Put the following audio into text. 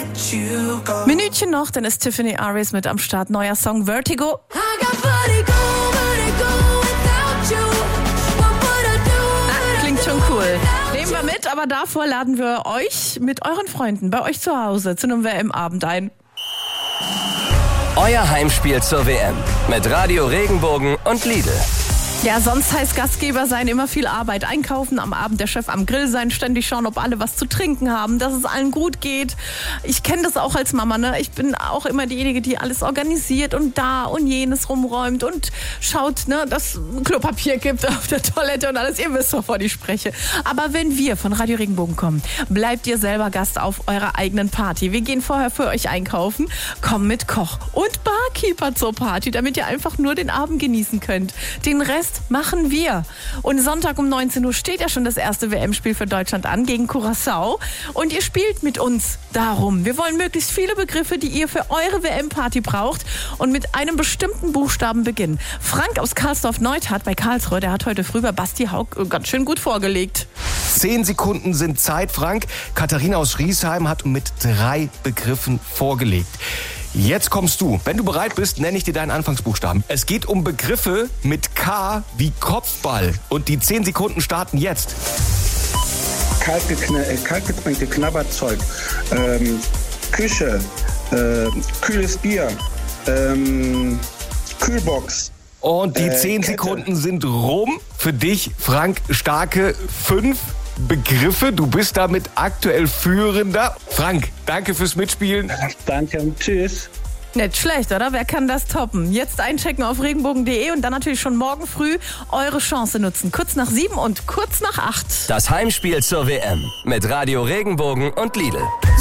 Minütchen noch, dann ist Tiffany Aries mit am Start. Neuer Song Vertigo. Klingt schon cool. Nehmen wir mit, aber davor laden wir euch mit euren Freunden bei euch zu Hause zu einem WM-Abend ein. Euer Heimspiel zur WM mit Radio Regenbogen und Lidl. Ja, sonst heißt Gastgeber sein immer viel Arbeit. Einkaufen, am Abend der Chef am Grill sein, ständig schauen, ob alle was zu trinken haben, dass es allen gut geht. Ich kenne das auch als Mama, ne? Ich bin auch immer diejenige, die alles organisiert und da und jenes rumräumt und schaut, ne, dass Klopapier gibt auf der Toilette und alles. Ihr wisst, wovon ich spreche. Aber wenn wir von Radio Regenbogen kommen, bleibt ihr selber Gast auf eurer eigenen Party. Wir gehen vorher für euch einkaufen, kommen mit Koch und Barkeeper zur Party, damit ihr einfach nur den Abend genießen könnt. Den Rest machen wir. Und Sonntag um 19 Uhr steht ja schon das erste WM-Spiel für Deutschland an gegen Curaçao. Und ihr spielt mit uns darum. Wir wollen möglichst viele Begriffe, die ihr für eure WM-Party braucht und mit einem bestimmten Buchstaben beginnen. Frank aus Karlsdorf-Neustadt bei Karlsruhe, der hat heute früh bei Basti Haug ganz schön gut vorgelegt. 10 Sekunden sind Zeit, Frank. Katharina aus Schriesheim hat mit 3 Begriffen vorgelegt. Jetzt kommst du. Wenn du bereit bist, nenne ich dir deinen Anfangsbuchstaben. Es geht um Begriffe mit K wie Kopfball. Und die 10 Sekunden starten jetzt. Kaltgetränkte Knabberzeug, Küche, kühles Bier, Kühlbox. Und die 10 Sekunden sind rum. Für dich, Frank, starke 5 Begriffe. Du bist damit aktuell Führender. Frank, danke fürs Mitspielen. Danke und tschüss. Nicht schlecht, oder? Wer kann das toppen? Jetzt einchecken auf regenbogen.de und dann natürlich schon morgen früh eure Chance nutzen. Kurz nach 7 und kurz nach 8. Das Heimspiel zur WM mit Radio Regenbogen und Lidl.